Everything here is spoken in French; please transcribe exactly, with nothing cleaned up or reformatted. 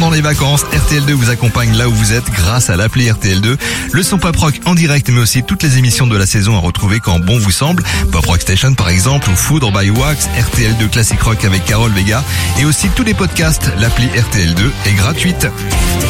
pendant les vacances. R T L deux vous accompagne là où vous êtes grâce à l'appli R T L deux. Le son Pop Rock en direct, mais aussi toutes les émissions de la saison à retrouver quand bon vous semble. Pop Rock Station par exemple, ou Foudre by Wax, R T L deux Classic Rock avec Carole Vega, et aussi tous les podcasts. L'appli R T L deux est gratuite.